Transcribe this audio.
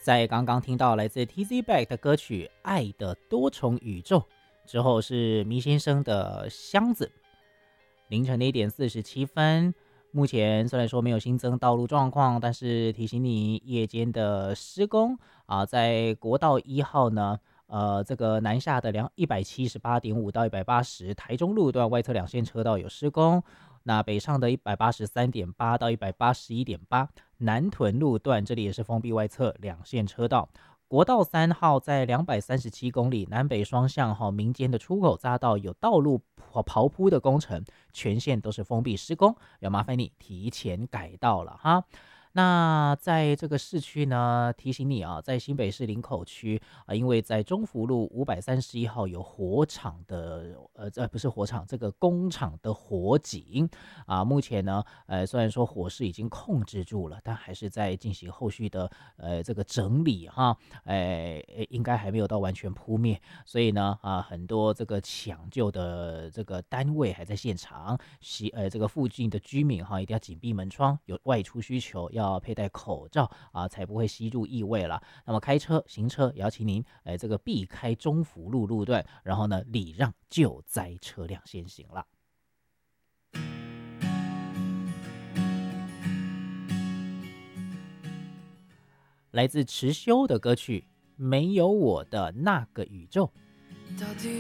在刚刚听到来自 TZ Back 的歌曲《爱的多重宇宙》之后，是迷先生的箱子。凌晨的1点47分，目前虽然说没有新增道路状况，但是提醒你夜间的施工啊，在国道1号呢。这个南下的178.5到180台中路段外侧两线车道有施工，那北上的183.8到181.8南屯路段这里也是封闭外侧两线车道。国道3号在237公里南北双向民间的出口匝道有道路刨铺的工程，全线都是封闭施工，要麻烦你提前改道了哈。那在这个市区呢，提醒你啊，在新北市林口区因为在中福路531号有火场的不是火场，这个工厂的火警啊，目前呢虽然说火势已经控制住了，但还是在进行后续的这个整理哈，应该还没有到完全扑灭，所以呢很多这个抢救的这个单位还在现场，这个附近的居民一定要紧闭门窗，有外出需求要佩戴口罩啊，才不会吸入异味了。那么开车行车也要请您这个避开中福路路段，然后呢礼让救灾车辆先行了。来自池修的歌曲《没有我的那个宇宙》。 到底